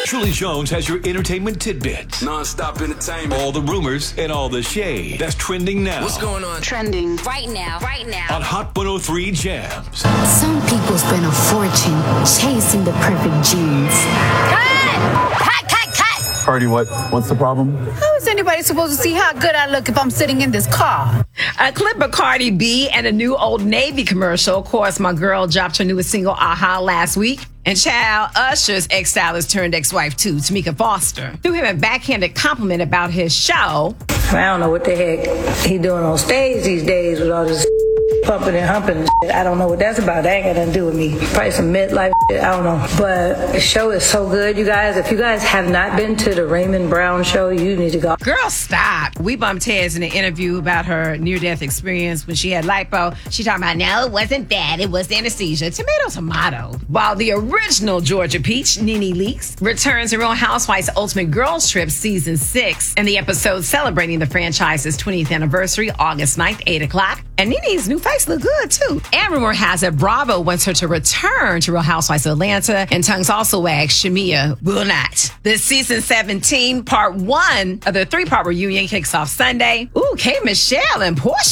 Julie Jones has your entertainment tidbits. Non-stop entertainment. All the rumors and all the shade that's trending now. What's going on? Trending right now. On Hot 103 Jams. Some people spend a fortune chasing the perfect jeans. Cut! Cardi, what's the problem? How is anybody supposed to see how good I look if I'm sitting in this car? A clip of Cardi B and a new Old Navy commercial. Of course, my girl dropped her newest single, Aha, last week. And child, Usher's ex-stylist turned ex-wife too, Tamika Foster, threw him a backhanded compliment about his show. I don't know what the heck he doing on stage these days with all this pumping and humping and shit. I don't know what that's about. That ain't got nothing to do with me. Probably some midlife shit. I don't know. But the show is so good, you guys. If you guys have not been to the Raymond Brown show, you need to go. Girl, stop. We bumped heads in an interview about her near-death experience when she had lipo. She talking about, no, it wasn't that. It was anesthesia. Tomato. While the original Georgia Peach, Nene Leakes, returns to Real Housewives Ultimate Girls Trip Season 6 and the episode celebrating the franchise's 20th anniversary, August 9th, 8 o'clock. And Nene's new face look good, too. And rumor has it Bravo wants her to return to Real Housewives of Atlanta, and tongues also wag Shamia will not. The Season 17, Part 1 of the 3-part reunion kicks off Sunday. Ooh, K. Michelle and Portia